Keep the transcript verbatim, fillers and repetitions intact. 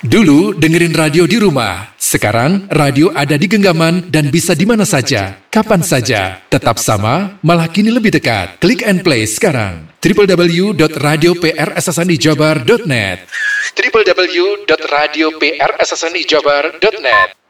Dulu dengerin radio di rumah, sekarang radio ada di genggaman dan bisa di mana saja, kapan saja. Tetap sama, malah kini lebih dekat. Klik and play sekarang. w w w dot radio p r s s n i jabar dot net w w w dot radio p r s s n i jabar dot net